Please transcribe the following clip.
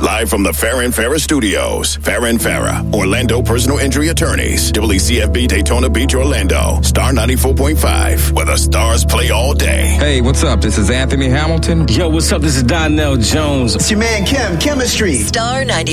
Live from the Farrah and Farrah Studios. Farrah and Farrah, Orlando personal injury attorneys. WCFB Daytona Beach, Orlando. Star 94.5, where the stars play all day. Hey, what's up? This is Anthony Hamilton. Yo, what's up? This is Donnell Jones. It's your man, Kim, Chemistry. Star 94.